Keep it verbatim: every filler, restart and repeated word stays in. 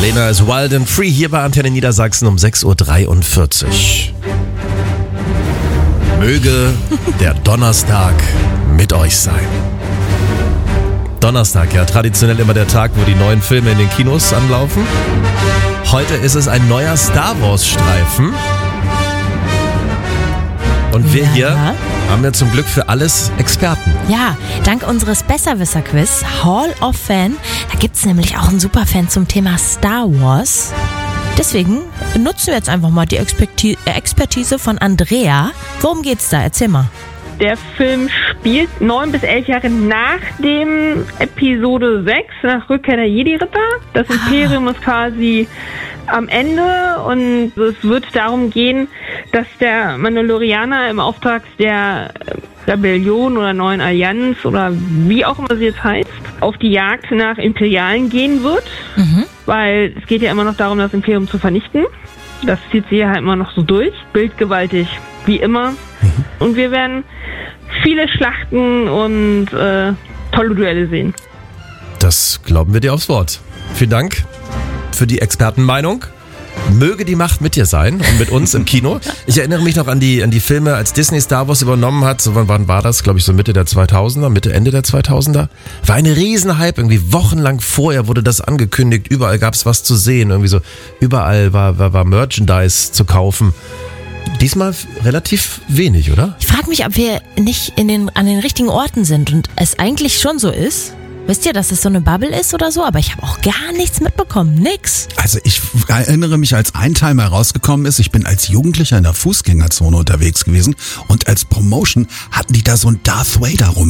Lena ist wild and free hier bei Antenne Niedersachsen um sechs Uhr dreiundvierzig. Möge der Donnerstag mit euch sein. Donnerstag, ja traditionell immer der Tag, wo die neuen Filme in den Kinos anlaufen. Heute ist es ein neuer Star Wars Streifen. Und wir Ja. hier haben ja zum Glück für alles Experten. Ja, dank unseres Besserwisser-Quiz Hall of Fan, da gibt es nämlich auch einen Superfan zum Thema Star Wars. Deswegen nutzen wir jetzt einfach mal die Experti- äh, Expertise von Andrea. Worum geht's da? Erzähl mal. Der Film spielt neun bis elf Jahre nach dem Episode sechs, nach Rückkehr der Jedi-Ritter. Das Imperium ist quasi am Ende und es wird darum gehen, dass der Mandalorianer im Auftrag der Rebellion oder Neuen Allianz oder wie auch immer sie jetzt heißt, auf die Jagd nach Imperialen gehen wird. Mhm. Weil es geht ja immer noch darum, das Imperium zu vernichten. Das zieht sie ja halt immer noch so durch. Bildgewaltig, wie immer. Und wir werden viele Schlachten und äh, tolle Duelle sehen. Das glauben wir dir aufs Wort. Vielen Dank für die Expertenmeinung. Möge die Macht mit dir sein und mit uns im Kino. Ich erinnere mich noch an die, an die Filme, als Disney Star Wars übernommen hat. So, wann, wann war das? Glaube ich so Mitte der zweitausender, Mitte, Ende der zweitausender. War ein Riesenhype. Irgendwie wochenlang vorher wurde das angekündigt. Überall gab es was zu sehen. Irgendwie so, überall war, war, war Merchandise zu kaufen. Diesmal relativ wenig, oder? Ich frage mich, ob wir nicht in den, an den richtigen Orten sind und es eigentlich schon so ist. Wisst ihr, dass es so eine Bubble ist oder so? Aber ich habe auch gar nichts mitbekommen. Nix. Also ich erinnere mich, als ein Teil mal rausgekommen ist, ich bin als Jugendlicher in der Fußgängerzone unterwegs gewesen und als Promotion hatten die da so ein Darth Vader rum.